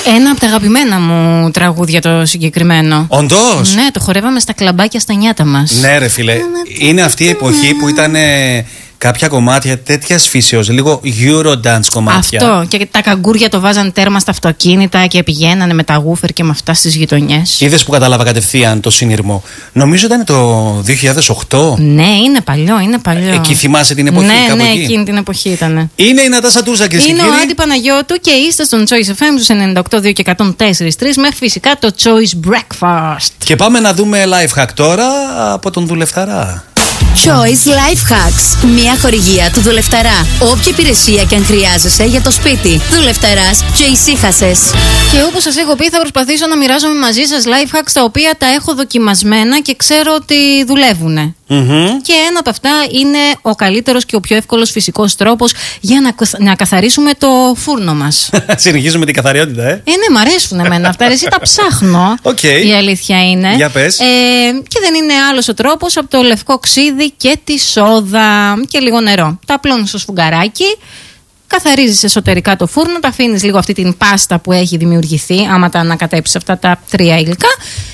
Ένα από τα αγαπημένα μου τραγούδια το συγκεκριμένο. Όντως? Ναι, το χορεύαμε στα κλαμπάκια στα νιάτα μας. Ναι, ρε φίλε. Είναι αυτή η εποχή που ήταν κάποια κομμάτια τέτοιας φύσεως, λίγο Eurodance κομμάτια. Αυτό. Και τα καγκούρια το βάζαν τέρμα στα αυτοκίνητα και πηγαίνανε με τα γούφερ και με αυτά στις γειτονιές. Είδες που κατάλαβα κατευθείαν το συνειρμό. Νομίζω ήταν το 2008. Ναι, είναι παλιό, είναι παλιό. Εκεί θυμάσαι την εποχή, ναι, κάπου ναι, εκεί. εκείνη την εποχή ήταν. Είναι η Νατάσα Τούζα, κυρίες και Είναι κύριοι. ο Άντι Παναγιώτου και είστε στον Choice FM στους 98.2 και 104.3 με φυσικά το Choice Breakfast. Και πάμε να δούμε life hack τώρα από τον Δουλευταρά. Choice Life Hacks. Μια χορηγία του Δουλευταρά. Όποια υπηρεσία και αν χρειάζεσαι για το σπίτι. Δουλευταράς και ησύχασες. Και όπως σας έχω πει, θα προσπαθήσω να μοιράζομαι μαζί σας life hacks τα οποία τα έχω δοκιμασμένα και ξέρω ότι δουλεύουν. Και ένα από αυτά είναι ο καλύτερος και ο πιο εύκολος φυσικός τρόπος για να καθαρίσουμε το φούρνο μας. Συνεχίζουμε την καθαριότητα, Ναι, μ' αρέσουν εμένα αυτά. Εσύ τα ψάχνω. Okay. Η αλήθεια είναι. Για πες. Και δεν είναι άλλος ο τρόπος από το λευκό ξύδι και τη σόδα και λίγο νερό. Τα απλώνεις στο σφουγγαράκι. Καθαρίζεις εσωτερικά το φούρνο, τα αφήνεις λίγο αυτή την πάστα που έχει δημιουργηθεί, άμα τα ανακατέψεις αυτά τα τρία υλικά.